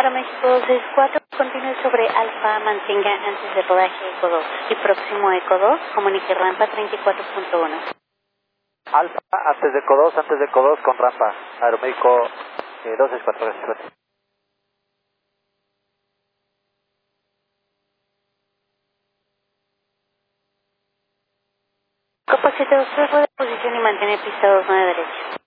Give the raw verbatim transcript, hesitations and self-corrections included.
Aeroméxico dos seis cuatro, continúe sobre Alfa, mantenga antes de rodaje Eco dos y próximo Eco dos, comunique rampa treinta y cuatro punto uno. Alfa, antes de Eco dos, antes de Eco dos con rampa, Aeroméxico eh, dos seis cuatro, gracias. Copa siete dos tres, rueda de posición y mantiene pista dos nueve derecha.